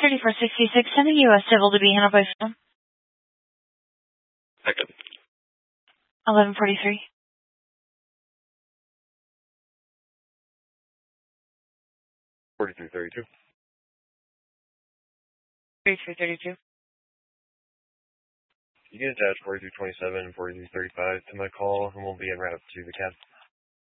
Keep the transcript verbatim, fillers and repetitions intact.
thirty-four sixty-six, sending U S Civil to be handled by phone. Second. eleven forty-three. forty-three thirty-two. thirty-three thirty-two. You can attach forty-three twenty-seven and forty-three thirty-five to my call, and we'll be en route to the cab.